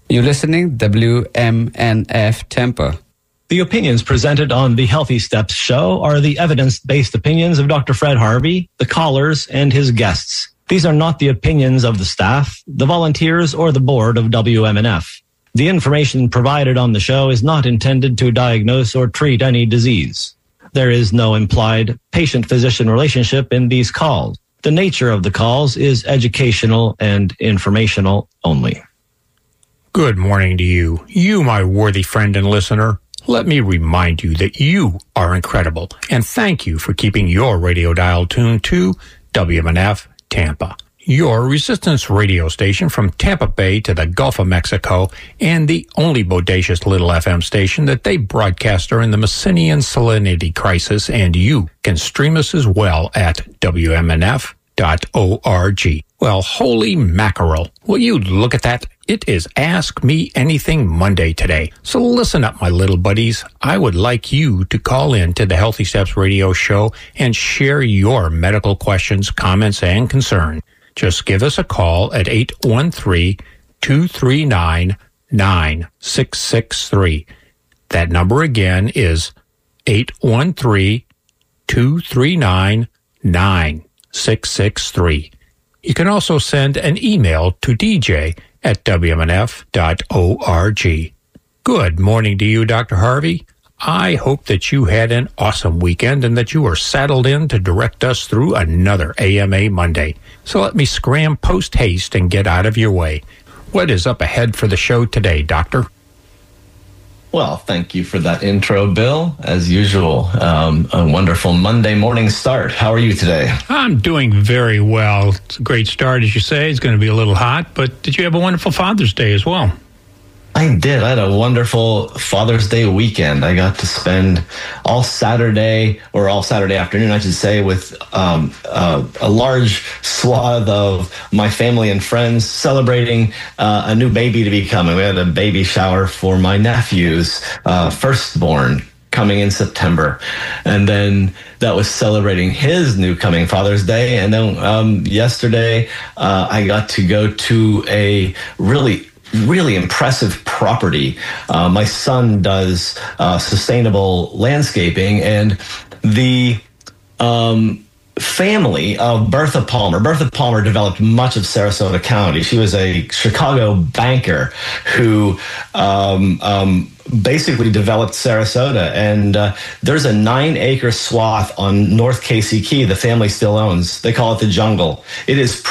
You're listening WMNF Tampa. The opinions presented on the Healthy Steps show are the evidence-based opinions of Dr. Fred Harvey, the callers, and his guests. These are not the opinions of the staff, the volunteers, or the board of WMNF. The information provided on the show is not intended to diagnose or treat any disease. There is no implied patient-physician relationship in these calls. The nature of the calls is educational and informational only. Good morning to you, my worthy friend and listener. Let me remind you that you are incredible, and thank you for keeping your radio dial tuned to WMNF Tampa, your resistance radio station from Tampa Bay to the Gulf of Mexico, and the only bodacious little FM station that they broadcast during the Messinian salinity crisis, and you can stream us as well at WMNF.org. Well, holy mackerel. Will you look at that? It is Ask Me Anything Monday today. So listen up, my little buddies. I would like you to call in to the Healthy Steps radio show and share your medical questions, comments, and concern. Just give us a call at 813-239-9663. That number again is 813-239-9663. You can also send an email to dj@wmnf.org. Good morning to you, Dr. Harvey. I hope that you had an awesome weekend and that you are saddled in to direct us through another AMA Monday. So let me scram post-haste and get out of your way. What is up ahead for the show today, Doctor? Well, thank you for that intro, Bill. As usual, a wonderful Monday morning start. How are you today? I'm doing very well. It's a great start, as you say. It's going to be a little hot, but did you have a wonderful Father's Day as well? I did. I had a wonderful Father's Day weekend. I got to spend all Saturday afternoon, I should say, with a large swath of my family and friends celebrating a new baby to be coming. We had a baby shower for my nephew's firstborn coming in September. And then that was celebrating his new coming Father's Day. And then yesterday, I got to go to a really impressive property. My son does sustainable landscaping, and the family of Bertha Palmer. Bertha Palmer developed much of Sarasota County. She was a Chicago banker who basically developed Sarasota. And there's a 9-acre swath on North Casey Key the family still owns. They call it the Jungle. It is